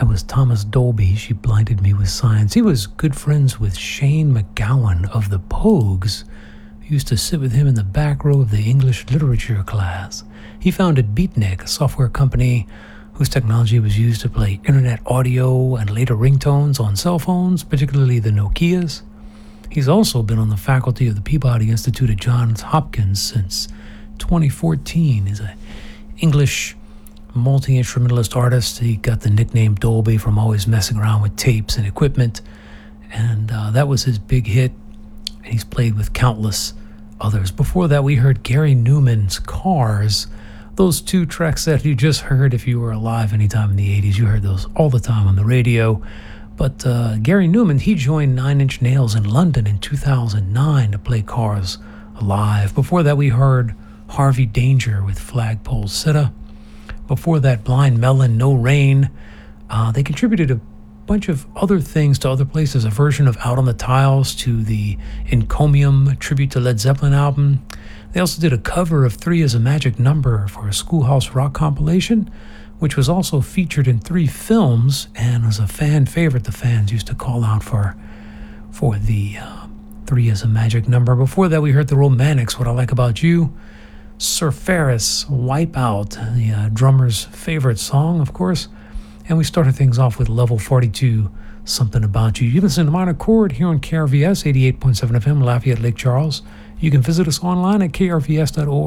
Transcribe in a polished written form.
That was Thomas Dolby, She Blinded Me with Science. He was good friends with Shane MacGowan of the Pogues. I used to sit with him in the back row of the English literature class. He founded Beatnik, a software company whose technology was used to play internet audio and later ringtones on cell phones, particularly the Nokias. He's also been on the faculty of the Peabody Institute at Johns Hopkins since 2014. He's an English multi-instrumentalist artist. He got the nickname Dolby from always messing around with tapes and equipment, and that was his big hit, and he's played with countless others. Before that, we heard Gary Newman's Cars. Those two tracks that you just heard, if you were alive anytime in the 80s, you heard those all the time on the radio. But Gary Newman, he joined Nine Inch Nails in London in 2009 to play Cars live. Before that, we heard Harvey Danger with Flagpole Sitta. Before that, Blind Melon, No Rain. They contributed a bunch of other things to other places, a version of Out on the Tiles to the Encomium tribute to Led Zeppelin album. They also did a cover of 3 is a Magic Number for a Schoolhouse Rock compilation, which was also featured in 3 films and was a fan favorite. The fans used to call out for the 3 is a Magic Number. Before that, we heard the Romantics, What I Like About You. Sir Ferris, Wipeout, the drummer's favorite song, of course. And we started things off with Level 42, Something About You. You listen to Minor Chord here on KRVS 88.7 FM, Lafayette, Lake Charles. You can visit us online at krvs.org.